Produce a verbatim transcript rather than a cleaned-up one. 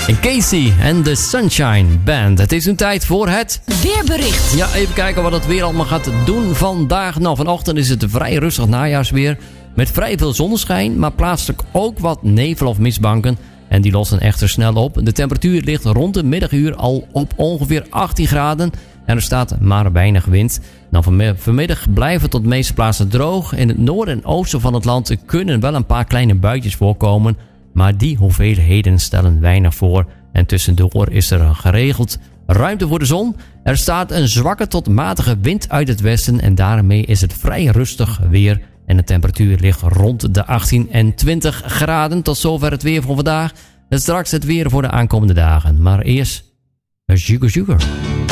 En Casey en de Sunshine Band. Het is nu tijd voor het weerbericht. Ja, even kijken wat het weer allemaal gaat doen vandaag. Nou, vanochtend is het een vrij rustig najaarsweer. Met vrij veel zonneschijn, maar plaatselijk ook wat nevel of mistbanken. En die lossen echter snel op. De temperatuur ligt rond de middaguur al op ongeveer achttien graden. En er staat maar weinig wind. Nou, vanmiddag blijven het tot de meeste plaatsen droog. In het noorden en oosten van het land kunnen wel een paar kleine buitjes voorkomen. Maar die hoeveelheden stellen weinig voor. En tussendoor is er geregeld ruimte voor de zon. Er staat een zwakke tot matige wind uit het westen. En daarmee is het vrij rustig weer. En de temperatuur ligt rond de achttien en twintig graden. Tot zover het weer voor vandaag. En straks het weer voor de aankomende dagen. Maar eerst een sugar sugar.